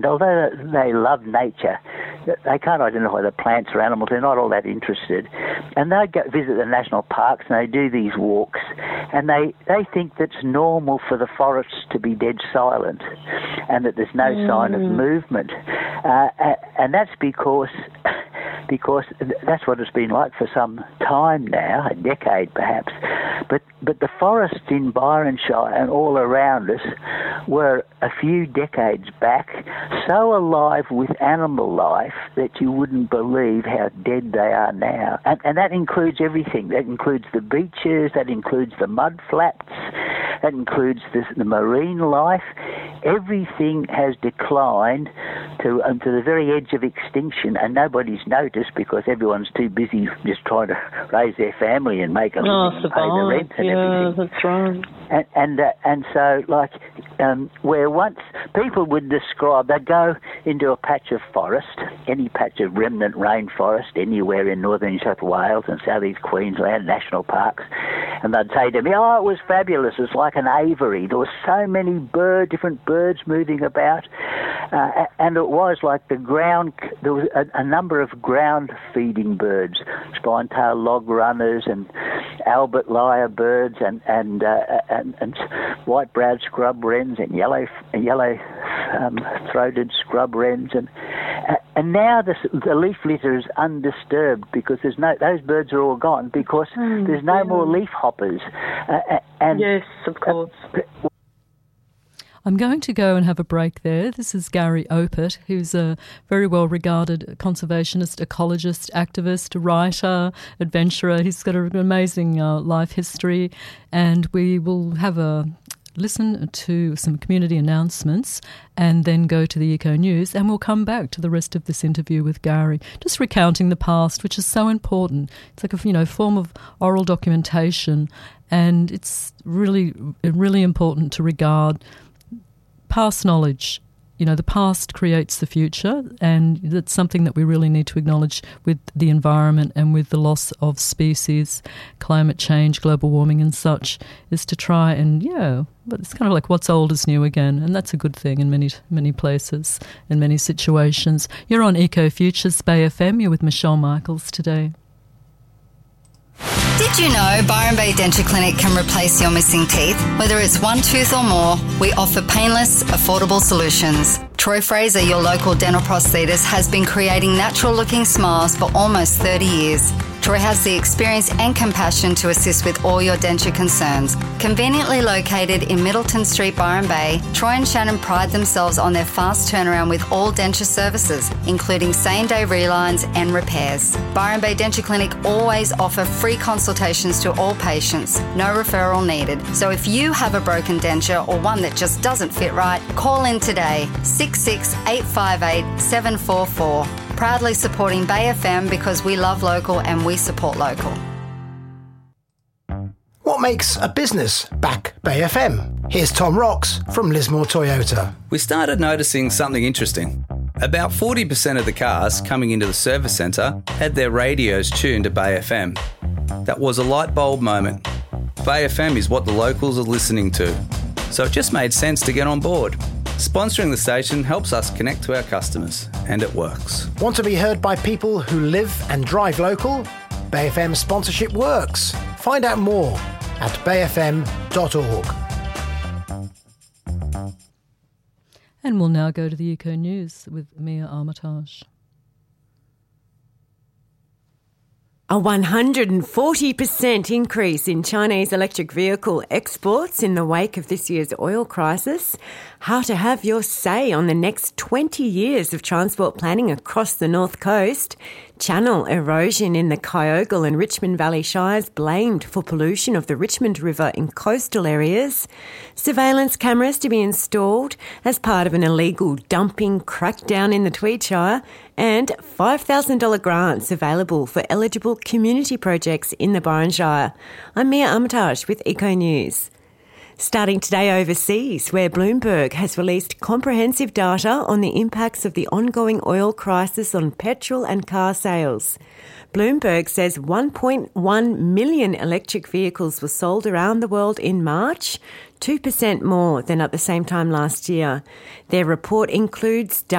Although they love nature, they can't identify the plants or animals. They're not all that interested. And they go visit the national parks and they do these walks. And they think that it's normal for the forests to be dead silent and that there's no sign of movement. And that's because that's what it's been like for some time now, a decade perhaps. But the forests in Byron Shire and all around us were a few decades back so alive with animal life that you wouldn't believe how dead they are now. And that includes everything. That includes the beaches, that includes the mud flats, that includes the marine life. Everything has declined to the very edge of extinction, and nobody's noticed because everyone's too busy just trying to raise their family and make a living and pay the rent and everything. Yeah, that's right. And so, like, where once people would describe, they'd go into a patch of forest, any patch of remnant rainforest anywhere in northern New South Wales and southeast Queensland, national parks, and they'd say to me, oh, it was fabulous, it was like an aviary, there were so many different birds moving about, and it was like the ground, there was a number of ground-feeding birds, spine-tailed log runners and Albert lyre birds and white-browed scrub wrens and yellow-throated scrub wrens, and now the leaf litter is undisturbed because those birds are all gone because there's no more leaf hoppers. Yes, of course. I'm going to go and have a break there. This is Gary Opert, who's a very well-regarded conservationist, ecologist, activist, writer, adventurer. He's got an amazing life history, and we will have a listen to some community announcements and then go to the Eco News, and we'll come back to the rest of this interview with Gary, just recounting the past, which is so important. It's like a form of oral documentation, and it's really, really important to regard past knowledge. The past creates the future, and that's something that we really need to acknowledge with the environment and with the loss of species, climate change, global warming and such, is to try and, but it's kind of like what's old is new again, and that's a good thing in many places, in many situations. You're on Eco Futures Bay FM. You're with Michelle Michaels today. Did you know Byron Bay Denture Clinic can replace your missing teeth? Whether it's one tooth or more, we offer painless, affordable solutions. Troy Fraser, your local dental prosthetist, has been creating natural-looking smiles for almost 30 years. Troy has the experience and compassion to assist with all your denture concerns. Conveniently located in Middleton Street, Byron Bay, Troy and Shannon pride themselves on their fast turnaround with all denture services, including same-day relines and repairs. Byron Bay Denture Clinic always offer free consultations to all patients, no referral needed. So if you have a broken denture or one that just doesn't fit right, call in today, 66858 744. Proudly supporting Bay FM because we love local and we support local. What makes a business back Bay FM? Here's Tom Rocks from Lismore Toyota. We started noticing something interesting. About 40% of the cars coming into the service centre had their radios tuned to Bay FM. That was a light bulb moment. Bay FM is what the locals are listening to, so it just made sense to get on board. Sponsoring the station helps us connect to our customers, and it works. Want to be heard by people who live and drive local? Bay FM sponsorship works. Find out more at bayfm.org. And we'll now go to the Eco News with Mia Armitage. A 140% increase in Chinese electric vehicle exports in the wake of this year's oil crisis. How to have your say on the next 20 years of transport planning across the North Coast. Channel erosion in the Kyogle and Richmond Valley Shires blamed for pollution of the Richmond River in coastal areas. Surveillance cameras to be installed as part of an illegal dumping crackdown in the Tweed Shire. And $5,000 grants available for eligible community projects in the Byron Shire. I'm Mia Armitage with Eco News. Starting today overseas, where Bloomberg has released comprehensive data on the impacts of the ongoing oil crisis on petrol and car sales. Bloomberg says 1.1 million electric vehicles were sold around the world in March, 2% more than at the same time last year. Their report includes